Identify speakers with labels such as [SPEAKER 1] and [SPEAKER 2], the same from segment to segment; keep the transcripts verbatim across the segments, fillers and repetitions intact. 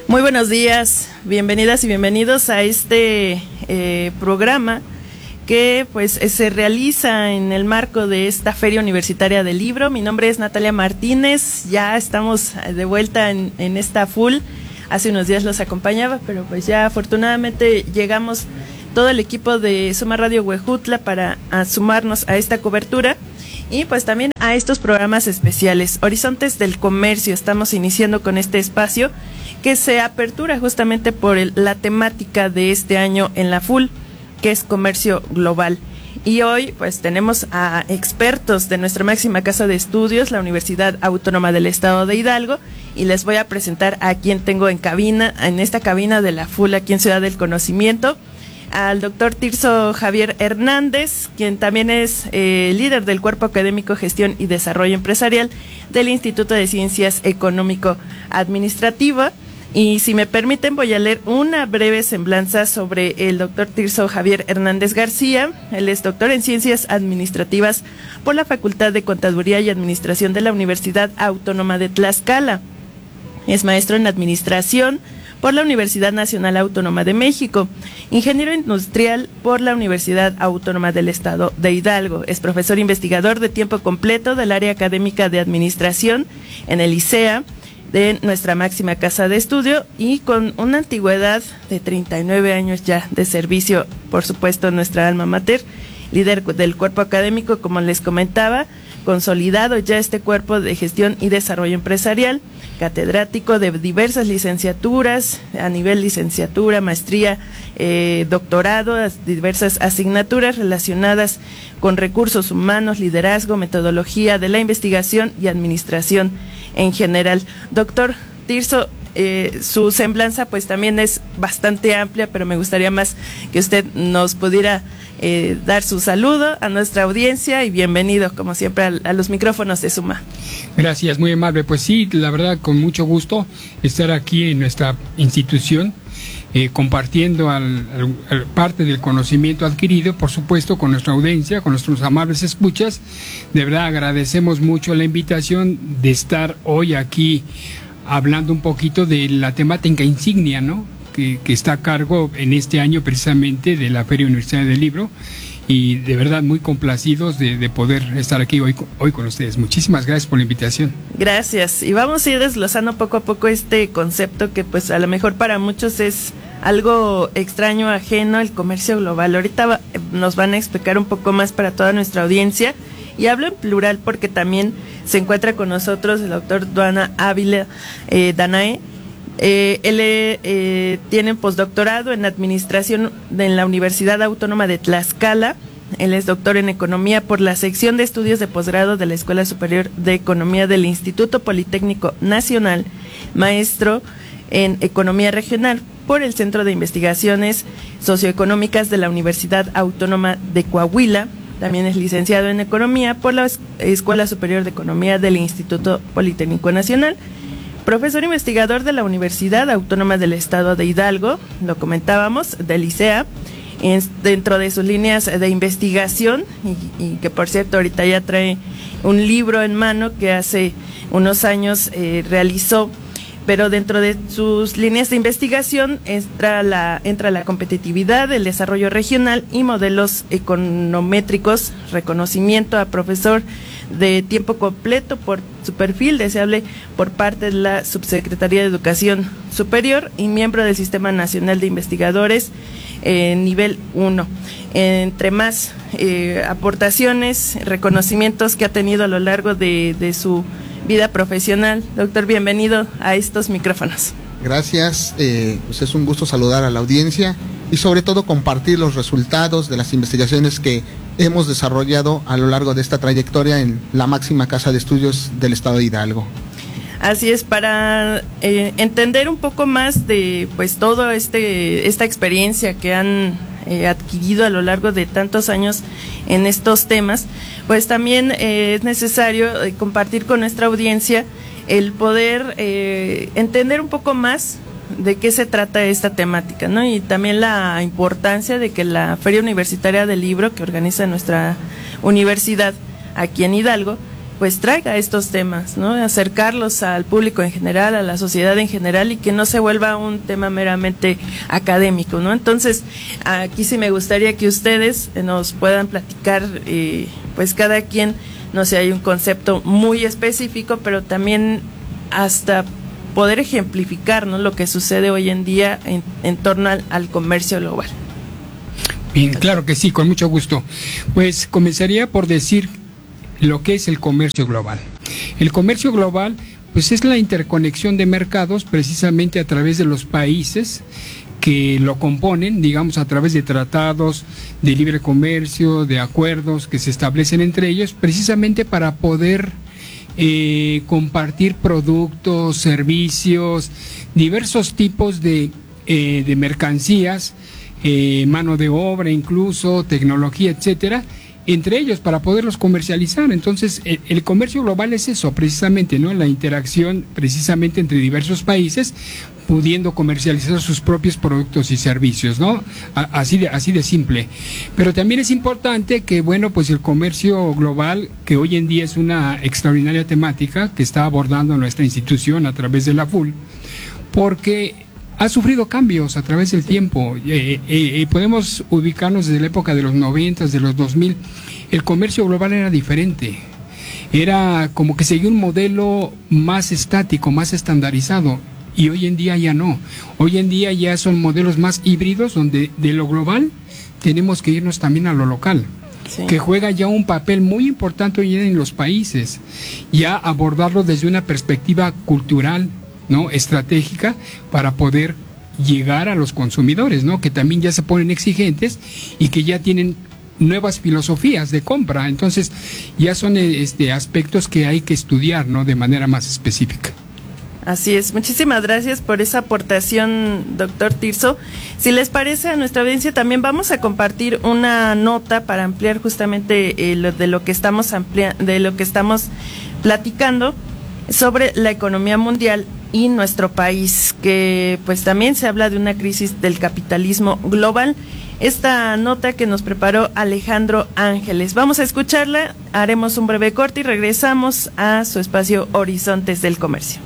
[SPEAKER 1] Muy buenos días, bienvenidas y bienvenidos a este eh, programa que pues se realiza en el marco de esta Feria Universitaria del Libro. Mi nombre es Natalia Martínez, ya estamos de vuelta en, en esta full. Hace unos días los acompañaba, pero pues ya afortunadamente llegamos todo el equipo de Suma Radio Huejutla para a sumarnos a esta cobertura y pues también a estos programas especiales. Horizontes del Comercio, estamos iniciando con este espacio que se apertura justamente por el, la temática de este año en la full, que es comercio global. Y hoy pues tenemos a expertos de nuestra máxima casa de estudios, la Universidad Autónoma del Estado de Hidalgo, y les voy a presentar a quien tengo en cabina, en esta cabina de la full aquí en Ciudad del Conocimiento, al doctor Tirso Javier Hernández, quien también es eh, líder del Cuerpo Académico Gestión y Desarrollo Empresarial del Instituto de Ciencias Económico-Administrativa. Y si me permiten, voy a leer una breve semblanza sobre el doctor Tirso Javier Hernández García. Él es doctor en Ciencias Administrativas por la Facultad de Contaduría y Administración de la Universidad Autónoma de Tlaxcala. Es maestro en Administración por la Universidad Nacional Autónoma de México, ingeniero industrial por la Universidad Autónoma del Estado de Hidalgo. Es profesor investigador de tiempo completo del área académica de Administración en el ICEA, de nuestra máxima casa de estudio, y con una antigüedad de treinta y nueve años ya de servicio, por supuesto, nuestra alma mater, líder del cuerpo académico, como les comentaba, consolidado ya este cuerpo de gestión y desarrollo empresarial, catedrático de diversas licenciaturas, a nivel licenciatura, maestría, eh, doctorado, diversas asignaturas relacionadas con recursos humanos, liderazgo, metodología de la investigación y administración en general. Doctor Tirso, eh, su semblanza pues también es bastante amplia, pero me gustaría más que usted nos pudiera eh, dar su saludo a nuestra audiencia y bienvenido, como siempre, a, a los micrófonos de Suma.
[SPEAKER 2] Gracias, muy amable. Pues sí, la verdad, con mucho gusto estar aquí en nuestra institución, eh, compartiendo al, al, al parte del conocimiento adquirido, por supuesto, con nuestra audiencia, con nuestros amables escuchas. De verdad, agradecemos mucho la invitación de estar hoy aquí hablando un poquito de la temática insignia, ¿no?, que, que está a cargo en este año precisamente de la Feria Universitaria del Libro, y de verdad muy complacidos de, de poder estar aquí hoy, hoy con ustedes. Muchísimas gracias por la invitación.
[SPEAKER 1] Gracias, y vamos a ir desglosando poco a poco este concepto que pues a lo mejor para muchos es algo extraño, ajeno, el comercio global. Ahorita nos van a explicar un poco más para toda nuestra audiencia, y hablo en plural porque también se encuentra con nosotros el doctor Duana Ávila eh, Danae. Eh, él eh, tiene postdoctorado en Administración en la Universidad Autónoma de Tlaxcala. Él es doctor en Economía por la sección de estudios de posgrado de la Escuela Superior de Economía del Instituto Politécnico Nacional, maestro en Economía Regional por el Centro de Investigaciones Socioeconómicas de la Universidad Autónoma de Coahuila. También es licenciado en Economía por la Escuela Superior de Economía del Instituto Politécnico Nacional, profesor investigador de la Universidad Autónoma del Estado de Hidalgo, lo comentábamos, del ICEA, en, dentro de sus líneas de investigación, y, y que por cierto ahorita ya trae un libro en mano que hace unos años eh, realizó, pero dentro de sus líneas de investigación entra la, entra la competitividad, el desarrollo regional y modelos econométricos, reconocimiento a profesor de tiempo completo por su perfil deseable por parte de la Subsecretaría de Educación Superior y miembro del Sistema Nacional de Investigadores eh, nivel uno. Entre más eh, aportaciones, reconocimientos que ha tenido a lo largo de, de su vida profesional. Doctor, bienvenido a estos micrófonos.
[SPEAKER 3] Gracias, eh, pues es un gusto saludar a la audiencia y sobre todo compartir los resultados de las investigaciones que hemos desarrollado a lo largo de esta trayectoria en la máxima casa de estudios del Estado de Hidalgo.
[SPEAKER 1] Así es, para eh, entender un poco más de pues todo este esta experiencia que han eh, adquirido a lo largo de tantos años en estos temas, pues también eh, es necesario eh, compartir con nuestra audiencia el poder eh, entender un poco más de qué se trata esta temática, ¿no? Y también la importancia de que la Feria Universitaria del Libro que organiza nuestra universidad aquí en Hidalgo, pues traiga estos temas, ¿no? Acercarlos al público en general, a la sociedad en general, y que no se vuelva un tema meramente académico, ¿no? Entonces, aquí sí me gustaría que ustedes nos puedan platicar, eh, pues cada quien, no sé, hay un concepto muy específico, pero también hasta poder ejemplificar, ¿no?, lo que sucede hoy en día en, en torno al, al comercio global.
[SPEAKER 2] Bien, claro que sí, con mucho gusto. Pues comenzaría por decir lo que es el comercio global. El comercio global, pues es la interconexión de mercados precisamente a través de los países que lo componen, digamos a través de tratados de libre comercio, de acuerdos que se establecen entre ellos, precisamente para poder eh, compartir productos, servicios, diversos tipos de, eh, de mercancías, eh, mano de obra incluso, tecnología, etcétera, entre ellos para poderlos comercializar. Entonces el, el comercio global es eso precisamente, ¿no? La interacción precisamente entre diversos países pudiendo comercializar sus propios productos y servicios, ¿no? A, así de así de simple. Pero también es importante que, bueno, pues el comercio global, que hoy en día es una extraordinaria temática que está abordando nuestra institución a través de la F U L, porque ha sufrido cambios a través del tiempo. Eh, eh, eh, podemos ubicarnos desde la época de los noventas, de los dos mil. El comercio global era diferente. Era como que seguía un modelo más estático, más estandarizado. Y hoy en día ya no. Hoy en día ya son modelos más híbridos, donde de lo global tenemos que irnos también a lo local. Sí. Que juega ya un papel muy importante hoy en los países. Ya abordarlo desde una perspectiva cultural, ¿no?, estratégica, para poder llegar a los consumidores, ¿no?, que también ya se ponen exigentes y que ya tienen nuevas filosofías de compra. Entonces ya son este aspectos que hay que estudiar, ¿no?, de manera más específica.
[SPEAKER 1] Así es, muchísimas gracias por esa aportación, doctor Tirso. Si les parece, a nuestra audiencia también vamos a compartir una nota para ampliar justamente eh, lo, de lo que estamos amplia, de lo que estamos platicando sobre la economía mundial y nuestro país, que pues también se habla de una crisis del capitalismo global. Esta nota que nos preparó Alejandro Ángeles. Vamos a escucharla, haremos un breve corte y regresamos a su espacio Horizontes del Comercio.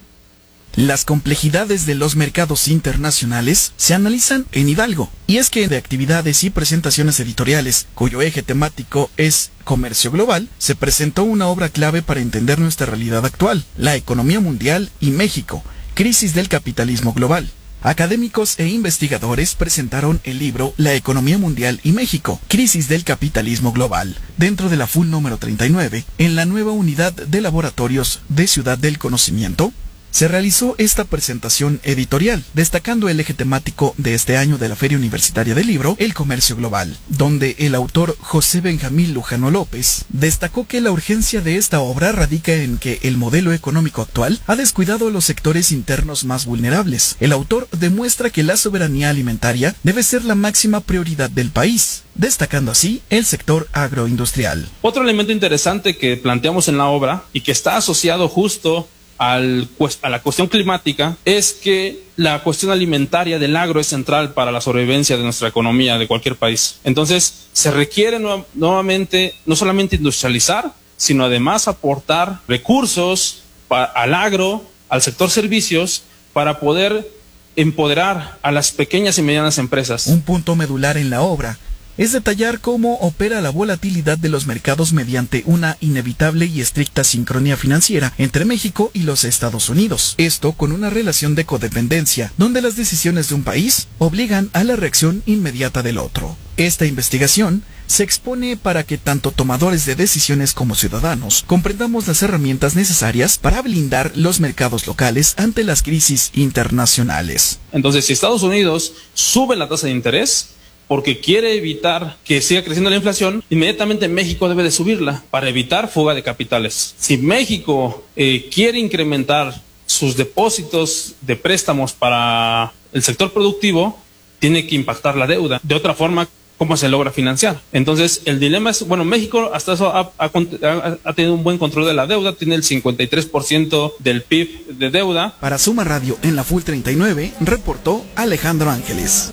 [SPEAKER 4] Las complejidades de los mercados internacionales se analizan en Hidalgo, y es que de actividades y presentaciones editoriales, cuyo eje temático es comercio global, se presentó una obra clave para entender nuestra realidad actual, la economía mundial y México, crisis del capitalismo global. Académicos e investigadores presentaron el libro La economía mundial y México, crisis del capitalismo global, dentro de la F U L número treinta y nueve, en la nueva unidad de laboratorios de Ciudad del Conocimiento. Se realizó esta presentación editorial, destacando el eje temático de este año de la Feria Universitaria del Libro, el comercio global, donde el autor José Benjamín Lujano López destacó que la urgencia de esta obra radica en que el modelo económico actual ha descuidado los sectores internos más vulnerables. El autor demuestra que la soberanía alimentaria debe ser la máxima prioridad del país, destacando así el sector agroindustrial.
[SPEAKER 5] Otro elemento interesante que planteamos en la obra y que está asociado justo Al, a la cuestión climática es que la cuestión alimentaria del agro es central para la sobrevivencia de nuestra economía de cualquier país. Entonces se requiere nu nuevamente no solamente industrializar, sino además aportar recursos al agro, al sector servicios, para poder empoderar a las pequeñas y medianas empresas.
[SPEAKER 4] Un punto medular en la obra es detallar cómo opera la volatilidad de los mercados mediante una inevitable y estricta sincronía financiera entre México y los Estados Unidos. Esto con una relación de codependencia, donde las decisiones de un país obligan a la reacción inmediata del otro. Esta investigación se expone para que tanto tomadores de decisiones como ciudadanos comprendamos las herramientas necesarias para blindar los mercados locales ante las crisis internacionales.
[SPEAKER 5] Entonces, si Estados Unidos sube la tasa de interés porque quiere evitar que siga creciendo la inflación, inmediatamente México debe de subirla para evitar fuga de capitales. Si México eh, quiere incrementar sus depósitos de préstamos para el sector productivo, tiene que impactar la deuda. De otra forma, ¿cómo se logra financiar? Entonces, el dilema es, bueno, México hasta eso ha, ha, ha tenido un buen control de la deuda, tiene el cincuenta y tres por ciento del P I B de deuda.
[SPEAKER 4] Para Suma Radio en la F U L treinta y nueve, reportó Alejandro Ángeles.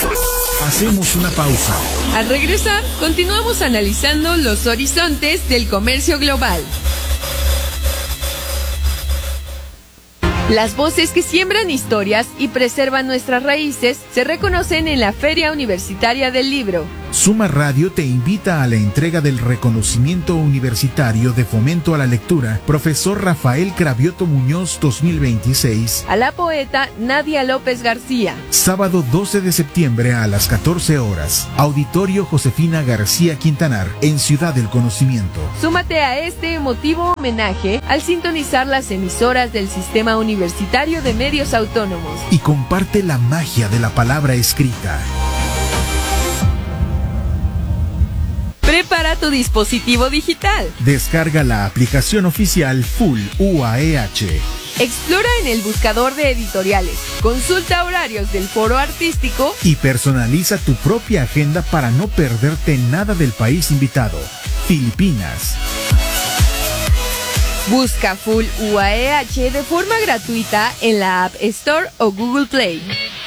[SPEAKER 6] Hacemos una pausa.
[SPEAKER 7] Al regresar, continuamos analizando los horizontes del comercio global. Las voces que siembran historias y preservan nuestras raíces se reconocen en la Feria Universitaria del Libro.
[SPEAKER 6] Suma Radio te invita a la entrega del reconocimiento universitario de fomento a la lectura Profesor Rafael Cravioto Muñoz dos mil veintiséis
[SPEAKER 7] a la poeta Nadia López García.
[SPEAKER 6] Sábado doce de septiembre a las catorce horas. Auditorio Josefina García Quintanar, en Ciudad del Conocimiento.
[SPEAKER 7] Súmate a este emotivo homenaje al sintonizar las emisoras del Sistema Universitario de Medios Autónomos.
[SPEAKER 6] Y comparte la magia de la palabra escrita.
[SPEAKER 7] Prepara tu dispositivo digital.
[SPEAKER 6] Descarga la aplicación oficial Full U A E H.
[SPEAKER 7] Explora en el buscador de editoriales, consulta horarios del foro artístico
[SPEAKER 6] y personaliza tu propia agenda para no perderte nada del país invitado, Filipinas.
[SPEAKER 7] Busca Full U A E H de forma gratuita en la App Store o Google Play.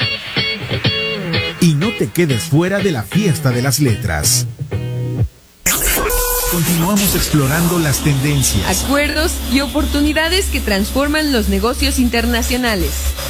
[SPEAKER 6] Y no te quedes fuera de la fiesta de las letras. Continuamos explorando las tendencias,
[SPEAKER 7] acuerdos y oportunidades que transforman los negocios internacionales.